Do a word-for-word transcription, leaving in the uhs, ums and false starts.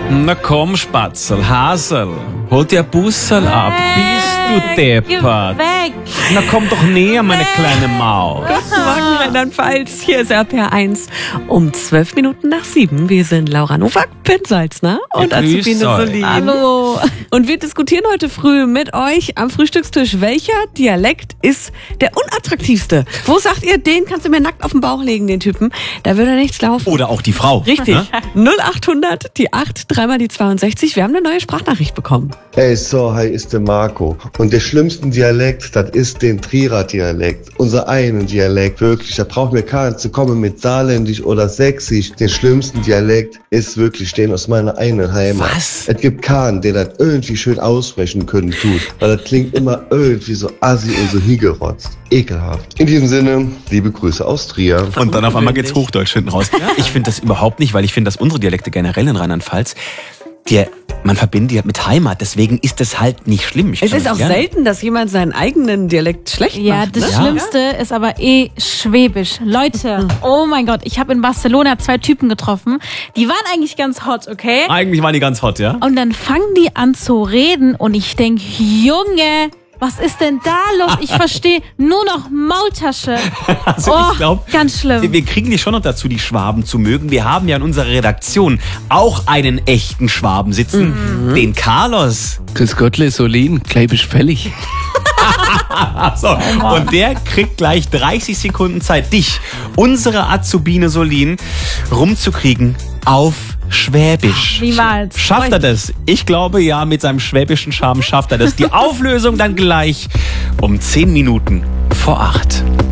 Na komm, Spatzel, Hasel, hol dir Bussel ab, bist du deppert. Weg. Na komm doch näher, meine kleine Maus. Guten Morgen, Rheinland-Pfalz. Hier ist R P R eins um zwölf Minuten nach sieben. Wir sind Laura Nowak, Ben Salzner und Ja, grüß Azubine euch. Solin. Hallo. Und wir diskutieren heute früh mit euch am Frühstückstisch, welcher Dialekt ist der unattraktivste? Wo sagt ihr, den kannst du mir nackt auf den Bauch legen, den Typen? Da würde nichts laufen. Oder auch die Frau. Richtig. Ne? null achthundert, die acht, dreimal die zweiundsechzig. Wir haben eine neue Sprachnachricht bekommen. Hey, so, hi, ist der Marco. Und der schlimmste Dialekt, das ist den Trierer Dialekt. Unser einen Dialekt, wirklich. Da braucht mir keiner zu kommen mit Saarländisch oder Sächsisch. Den schlimmsten Dialekt ist wirklich den aus meiner eigenen Heimat. Was? Es gibt keinen, der das irgendwie schön aussprechen können tut. Weil das klingt immer irgendwie so assi und so hingerotzt. Ekelhaft. In diesem Sinne, liebe Grüße aus Trier. Und dann auf einmal geht's Hochdeutsch hinten raus. Ich finde das überhaupt nicht, weil ich finde, dass unsere Dialekte generell in Rheinland-Pfalz, die, man verbindet die mit Heimat, deswegen ist das halt nicht schlimm. Ich Es kann ist das auch gerne. selten, dass jemand seinen eigenen Dialekt schlecht Ja, macht. das ne? Ja. Schlimmste ist aber eh Schwäbisch. Leute, oh mein Gott, ich habe in Barcelona zwei Typen getroffen, die waren eigentlich ganz hot, okay? Eigentlich waren die ganz hot, ja? Und dann fangen die an zu reden und ich denk, Junge, was ist denn da los? Ich verstehe nur noch Maultasche. Also oh, ich glaube, ganz schlimm. wir kriegen die schon noch dazu, die Schwaben zu mögen. Wir haben ja in unserer Redaktion auch einen echten Schwaben sitzen, Mhm. den Carlos. Grüß Gottle, Solin, gleich bist fällig. So, und der kriegt gleich dreißig Sekunden Zeit, dich, unsere Azubine Solin, rumzukriegen auf Schwäbisch. Niemals. Schafft er das? Ich glaube ja, mit seinem schwäbischen Charme schafft er das. Die Auflösung dann gleich um zehn Minuten vor acht.